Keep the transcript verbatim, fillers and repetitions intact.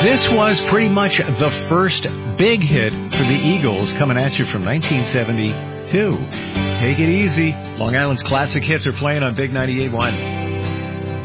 This was pretty much the first big hit for the Eagles, coming at you from nineteen seventy-two. Take it easy. Long Island's classic hits are playing on Big ninety-eight point one.